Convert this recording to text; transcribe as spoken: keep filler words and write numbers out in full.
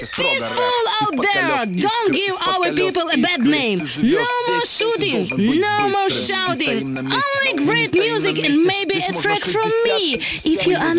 Peaceful out there! Don't give our people a bad name! No more shooting! No more shouting! Only great music and maybe a track from me! If you are